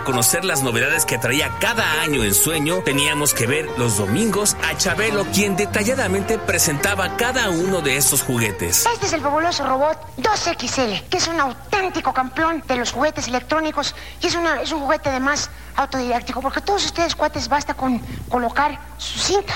conocer las novedades que traía cada año en Sueño, teníamos que ver los domingos a Chabelo, quien detalladamente presentaba cada uno de estos juguetes. Este es el fabuloso robot 2XL, que es un auténtico campeón de los juguetes electrónicos y es un juguete además autodidáctico, porque todos ustedes, cuates, basta con colocar su cinta